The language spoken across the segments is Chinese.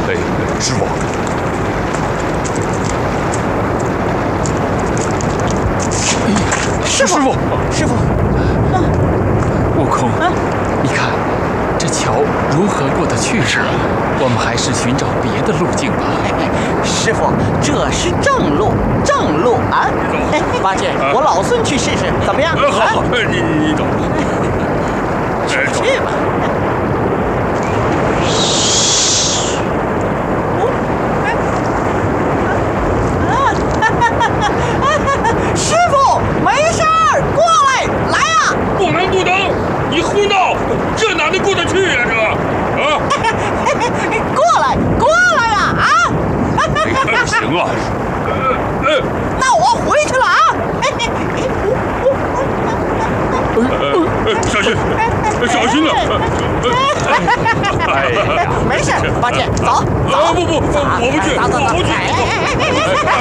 哎，师傅。师傅， 悟空，你看这桥如何过得去？我们还是寻找别的路径吧。 师傅，这是正路啊！八戒，我老孙去试试，怎么样？ 好，你走。 去吧。师傅，没事儿，过来呀！ 不能，你胡闹，这哪能过得去呀？这啊！ 过来呀！啊！ 行啊， 那我回去了啊！ 小心呐！ 哎呀，没事，八戒，走。 不，我不去，我不去。大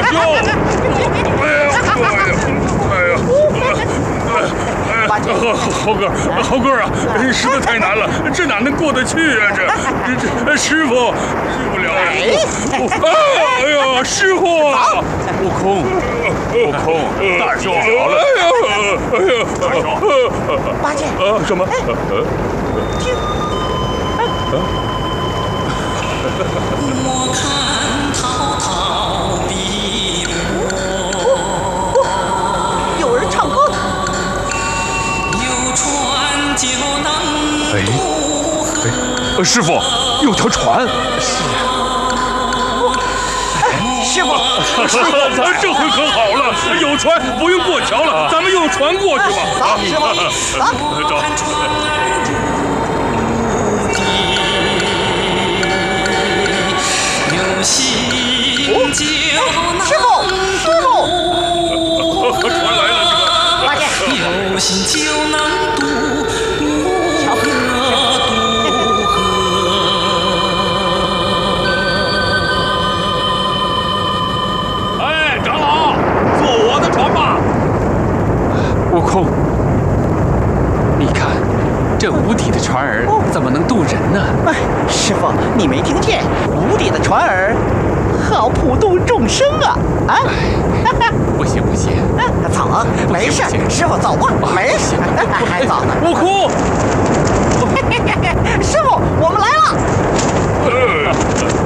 兄， 八戒， 猴哥啊，实在太难了，这哪能过得去啊？这师傅不了呀！哎呀，师傅！ 悟空， 大兄好了！哎呀，大兄， 八戒， 什么？ 听， 我看滔滔碧波， 有人唱歌呢。 有船就能渡河。 师傅，有条船。 是啊。 师傅， 这回可好了，有船，不用过桥了，咱们用船过去吧。 走，师傅，走。 看船儿入地，有心就能师傅， 船来了， 八戒， 有心就能渡河。 哎，长老，坐我的船吧。 悟空，你看这无底的船儿怎么能渡人呢？ 哎，师傅，你没听见？无底的船儿好普度众生啊！啊！ 不行， 走，没事，师傅走吧，没事，还早呢。 悟空， 师傅，我们来了。